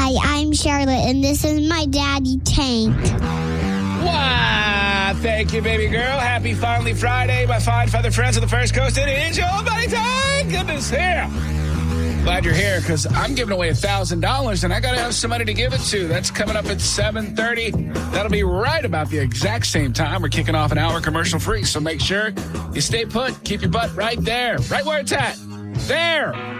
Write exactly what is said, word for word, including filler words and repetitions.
Hi, I'm Charlotte, and this is my daddy, Tank. Wow, thank you, baby girl. Happy Finally Friday, my fine feather friends of the First Coast. It is your buddy Tank. Goodness here. Glad you're here, because I'm giving away one thousand dollars, and I got to have somebody to give it to. That's coming up at seven thirty. That'll be right about the exact same time. We're kicking off an hour commercial-free, so make sure you stay put. Keep your butt right there, right where it's at. There.